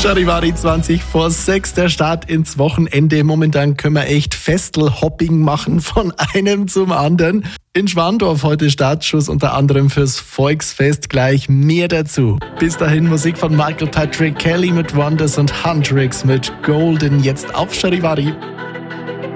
Charivari 20 vor 6, der Start ins Wochenende. Momentan können wir echt Festelhopping machen von einem zum anderen. In Schwandorf heute Startschuss, unter anderem fürs Volksfest. Gleich mehr dazu. Bis dahin Musik von Michael Patrick Kelly mit Wonders und Huntrix mit Golden, jetzt auf Charivari.